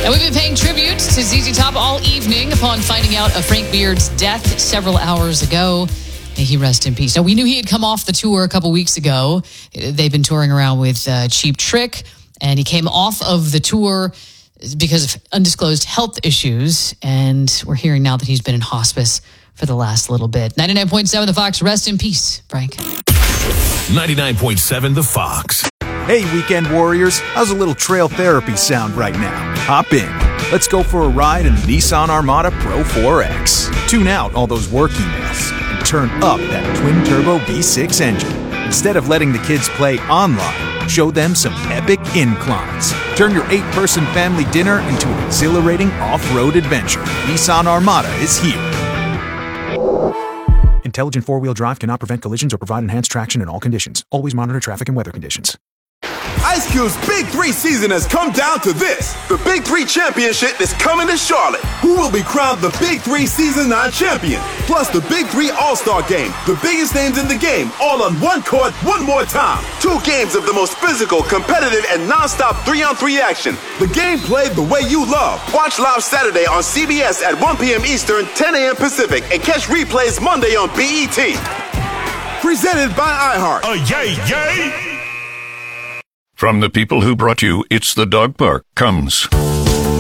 And we've been paying tribute to ZZ Top all evening upon finding out of Frank Beard's death several hours ago. May he rest in peace. Now, we knew he had come off the tour a couple weeks ago. They've been touring around with Cheap Trick, and he came off of the tour because of undisclosed health issues. And we're hearing now that he's been in hospice for the last little bit. 99.7 The Fox. Rest in peace, Frank. 99.7 The Fox. Hey, weekend warriors, how's a little trail therapy sound right now? Hop in. Let's go for a ride in the Nissan Armada Pro 4X. Tune out all those work emails and turn up that twin-turbo V6 engine. Instead of letting the kids play online, show them some epic inclines. Turn your 8-person family dinner into an exhilarating off-road adventure. Nissan Armada is here. Intelligent four-wheel drive cannot prevent collisions or provide enhanced traction in all conditions. Always monitor traffic and weather conditions. Ice Cube's Big 3 season has come down to this. The Big 3 Championship is coming to Charlotte. Who will be crowned the Big 3 Season 9 champion? Plus the Big 3 All-Star Game. The biggest names in the game, all on one court, one more time. 2 games of the most physical, competitive, and non-stop 3-on-3 action. The game played the way you love. Watch live Saturday on CBS at 1 p.m. Eastern, 10 a.m. Pacific, and catch replays Monday on BET. Presented by iHeart. Yay, yay! From the people who brought you It's the Dog Park comes